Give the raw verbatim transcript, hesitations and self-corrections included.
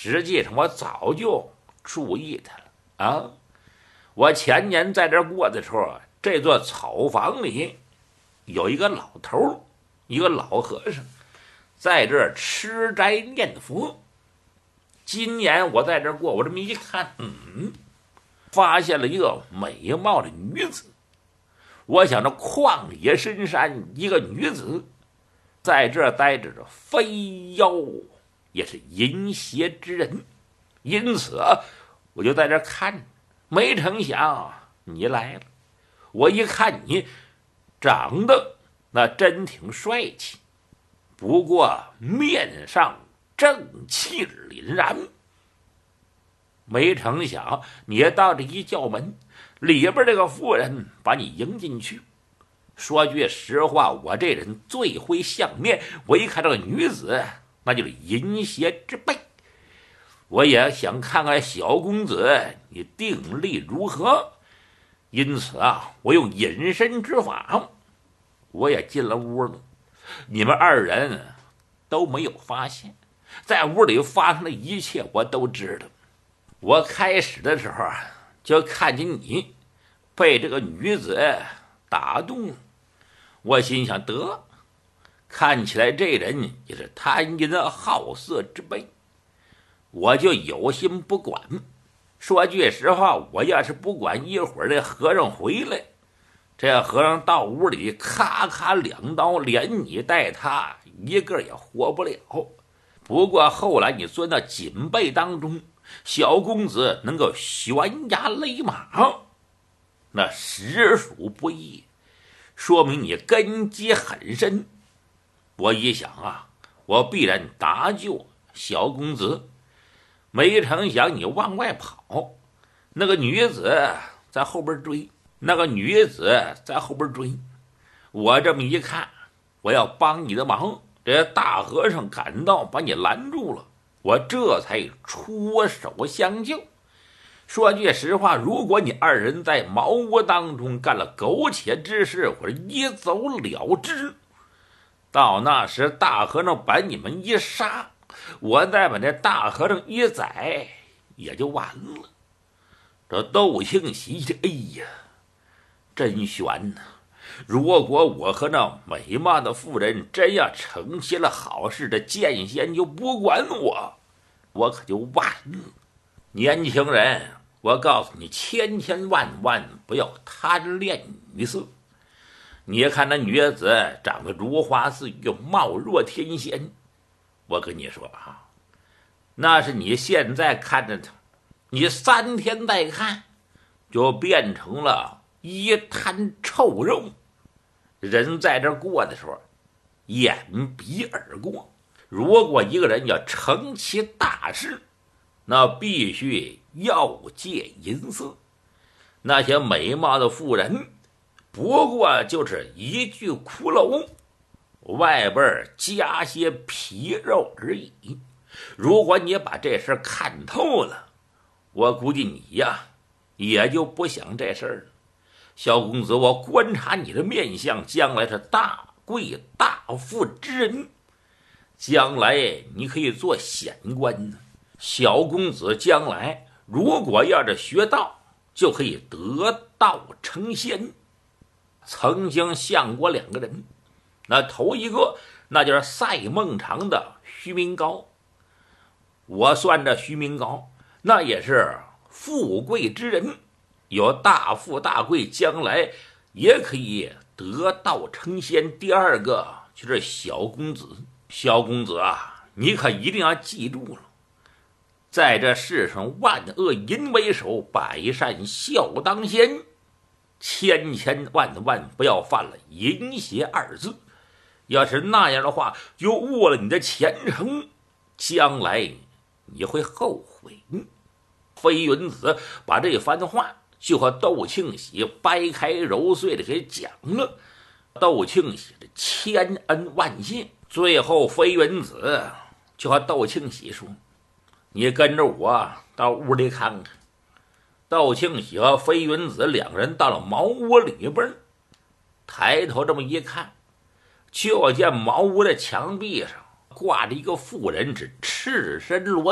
实际上我早就注意他了啊！我前年在这儿过的时候，这座草房里有一个老头，一个老和尚，在这儿吃斋念佛。今年我在这儿过，我这么一看，嗯，发现了一个美貌的女子。我想这旷野深山，一个女子在这儿待着，非妖也是淫邪之人，因此啊，我就在这儿看着。没成想你来了，我一看你长得那真挺帅气，不过面上正气凛然。没成想你到这一叫门，里边这个妇人把你迎进去。说句实话，我这人最会相面，我一看这个女子，那就是淫邪之辈。我也想看看小公子你定力如何，因此啊，我用隐身之法，我也进了屋了。你们二人都没有发现，在屋里发生的一切我都知道。我开始的时候啊，就看见你被这个女子打动了，我心想得，看起来这人也是贪淫好色之辈，我就有心不管。说句实话，我要是不管，一会儿这和尚回来，这和尚到屋里咔咔两刀，连你带他一个也活不了。不过后来你钻到锦被当中，小公子能够悬崖勒马，那实属不易，说明你根基很深。我一想啊，我必然搭救小公子。没成想你往外跑，那个女子在后边追，那个女子在后边追。我这么一看，我要帮你的忙，这大和尚赶到把你拦住了，我这才出手相救。说句实话，如果你二人在茅屋当中干了苟且之事，或者一走了之，到那时大和尚把你们一杀，我再把这大和尚一宰，也就完了。这窦庆喜这哎呀，真悬呐！如果我和那美貌的妇人真要成其了好事，这剑仙就不管我，我可就完了。年轻人，我告诉你，千千万万不要贪恋女色。你看那女子长得如花似玉，貌若天仙，我跟你说啊，那是你现在看着她，你三天再看，就变成了一滩臭肉。人在这过的时候，眼鼻耳过。如果一个人要成其大事，那必须要戒淫色。那些美貌的妇人，不过就是一具骷髅，外边加些皮肉而已。如果你把这事看透了，我估计你呀也就不想这事儿了。小公子，我观察你的面相，将来是大贵大富之人，将来你可以做显官呢。小公子将来如果要是学道，就可以得道成仙。曾经相过两个人，那头一个那就是赛孟尝的徐明高。我算着徐明高那也是富贵之人，有大富大贵，将来也可以得道成仙。第二个就是小公子。小公子啊，你可一定要记住了，在这世上万恶淫为首，百善孝当先，千千万万不要犯了淫邪二字。要是那样的话，就误了你的前程，将来你会后悔。飞云子把这番话就和窦庆喜掰开揉碎的给讲了。窦庆喜的千恩万谢。最后飞云子就和窦庆喜说，你跟着我到屋里看看。窦庆喜和飞云子两人到了茅屋里边，抬头这么一看，就见茅屋的墙壁上挂着一个妇人，是赤身裸